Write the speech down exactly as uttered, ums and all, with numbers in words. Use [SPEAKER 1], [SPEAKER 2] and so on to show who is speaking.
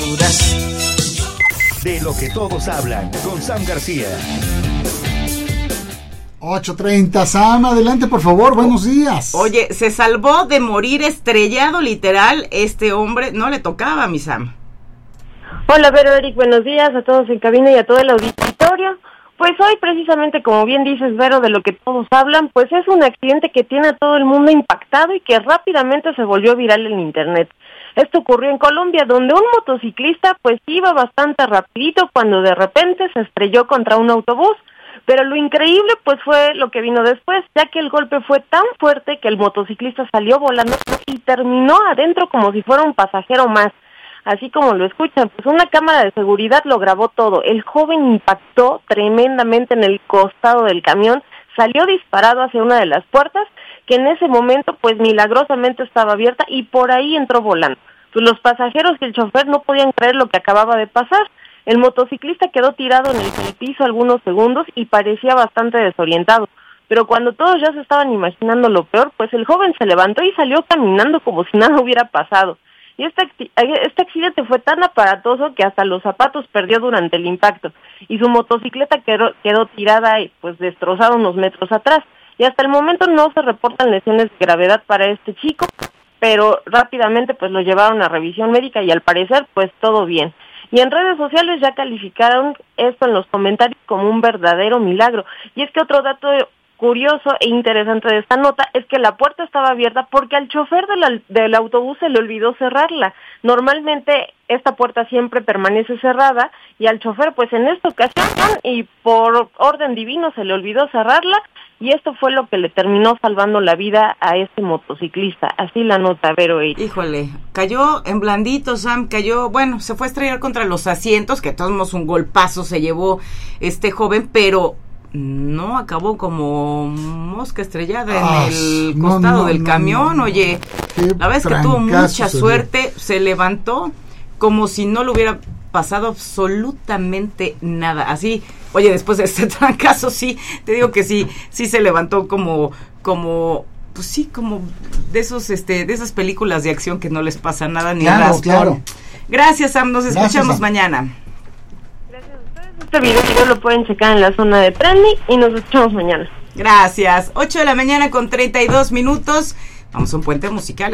[SPEAKER 1] dudas.
[SPEAKER 2] De lo que todos hablan, con Sam García.
[SPEAKER 3] ocho treinta, Sam, adelante por favor, buenos días.
[SPEAKER 4] Oye, se salvó de morir estrellado literal este hombre, no le tocaba, mi Sam.
[SPEAKER 5] Hola, Vero, Eric, buenos días a todos en cabina y a todo el auditorio. Pues hoy precisamente, como bien dices, Vero, de lo que todos hablan, pues es un accidente que tiene a todo el mundo impactado y que rápidamente se volvió viral en internet. Esto ocurrió en Colombia, donde un motociclista pues iba bastante rapidito cuando de repente se estrelló contra un autobús. Pero lo increíble pues fue lo que vino después, ya que el golpe fue tan fuerte que el motociclista salió volando y terminó adentro como si fuera un pasajero más. Así como lo escuchan, pues una cámara de seguridad lo grabó todo. El joven impactó tremendamente en el costado del camión, salió disparado hacia una de las puertas, que en ese momento pues milagrosamente estaba abierta y por ahí entró volando. Pues los pasajeros y el chofer no podían creer lo que acababa de pasar. El motociclista quedó tirado en el piso algunos segundos y parecía bastante desorientado. Pero cuando todos ya se estaban imaginando lo peor, pues el joven se levantó y salió caminando como si nada hubiera pasado. Y este, este accidente fue tan aparatoso que hasta los zapatos perdió durante el impacto. Y su motocicleta quedó, quedó tirada y pues destrozada unos metros atrás. Y hasta el momento no se reportan lesiones de gravedad para este chico, pero rápidamente pues lo llevaron a revisión médica y al parecer pues todo bien. Y en redes sociales ya calificaron esto en los comentarios como un verdadero milagro. Y es que otro dato curioso e interesante de esta nota es que la puerta estaba abierta porque al chofer del, del autobús se le olvidó cerrarla. Normalmente esta puerta siempre permanece cerrada y al chofer pues en esta ocasión y por orden divino se le olvidó cerrarla y esto fue lo que le terminó salvando la vida a este motociclista. Así la nota, Vero.
[SPEAKER 4] Híjole, cayó en blandito, Sam, cayó, bueno, se fue a estrellar contra los asientos, que de todos modos un golpazo se llevó este joven, pero no acabó como mosca estrellada
[SPEAKER 3] ah,
[SPEAKER 4] en el
[SPEAKER 3] no,
[SPEAKER 4] costado
[SPEAKER 3] no,
[SPEAKER 4] del
[SPEAKER 3] no,
[SPEAKER 4] camión.
[SPEAKER 3] no,
[SPEAKER 4] Oye, la verdad es que tuvo mucha suerte, se levantó como si no le hubiera pasado absolutamente nada. Así, oye, después de este trancazo, sí, te digo que sí, sí se levantó como, como, pues sí, como de esos, este, de esas películas de acción que no les pasa nada ni
[SPEAKER 3] claro,
[SPEAKER 4] raspón.
[SPEAKER 3] Claro.
[SPEAKER 4] Gracias, Sam, nos
[SPEAKER 3] Gracias,
[SPEAKER 4] escuchamos
[SPEAKER 3] Sam.
[SPEAKER 4] mañana.
[SPEAKER 5] Este video lo pueden checar en la zona de Trendy y nos escuchamos mañana.
[SPEAKER 4] Gracias. ocho de la mañana con treinta y dos minutos. Vamos a un puente musical.